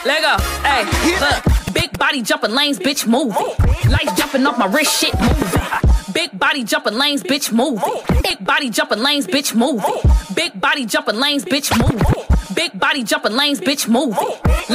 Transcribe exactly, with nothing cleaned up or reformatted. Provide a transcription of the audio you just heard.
Let go, hey, look, big body jumping lanes, bitch, move it. Lights jumping off my wrist, shit, move it. Big body jumping lanes, bitch, move it. Big body jumping lanes, bitch, move it. Big body jumping lanes, bitch, move it. Big body jumping lanes, bitch, move it.